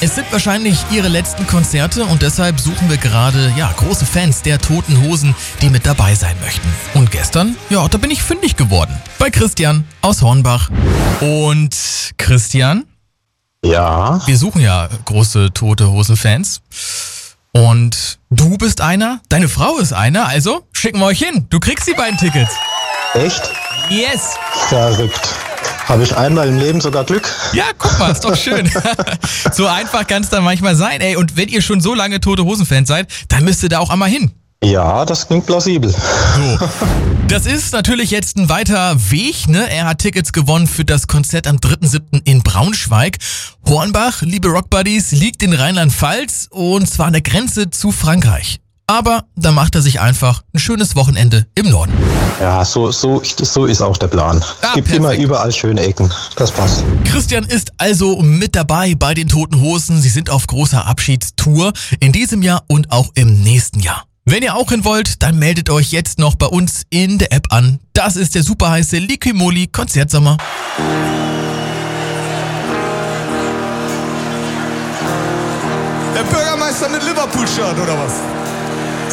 Es sind wahrscheinlich ihre letzten Konzerte und deshalb suchen wir gerade, große Fans der Toten Hosen, die mit dabei sein möchten. Und gestern, da bin ich fündig geworden. Bei Christian aus Hornbach. Und Christian? Ja. Wir suchen ja große Tote Hosen-Fans. Und du bist einer, deine Frau ist einer, also schicken wir euch hin. Du kriegst die beiden Tickets. Echt? Yes. Verrückt. Habe ich einmal im Leben sogar Glück? Ja, guck mal, ist doch schön. So einfach kann es dann manchmal sein. Ey, und wenn ihr schon so lange Tote Hosen-Fans seid, dann müsst ihr da auch einmal hin. Ja, das klingt plausibel. So. Das ist natürlich jetzt ein weiter Weg, ne? Er hat Tickets gewonnen für das Konzert am 3.7. in Braunschweig. Hornbach, liebe Rockbuddies, liegt in Rheinland-Pfalz und zwar an der Grenze zu Frankreich. Aber da macht er sich einfach ein schönes Wochenende im Norden. Ja, so ist auch der Plan. Es gibt perfekt. immer überall schöne Ecken. Das passt. Christian ist also mit dabei bei den Toten Hosen. Sie sind auf großer Abschiedstour in diesem Jahr und auch im nächsten Jahr. Wenn ihr auch hin wollt, dann meldet euch jetzt noch bei uns in der App an. Das ist der super heiße Liquimoli Konzertsommer. Der Bürgermeister mit Liverpool-Shirt, oder was?